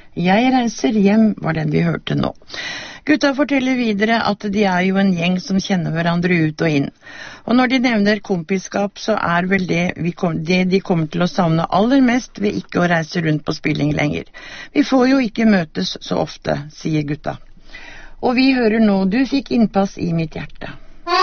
Jeg reiser hjem var den vi hørte nå. Gutta forteller videre at de jo en gjeng som kjenner hverandre ut og inn. Og når de nevner kompiskap, så vel det de kommer til å savne aller mest ved ikke å reise rundt på spilling lenger. Vi får jo ikke møtes så ofte, sier gutta. Og vi hører nå Du fikk innpass i mitt hjerte.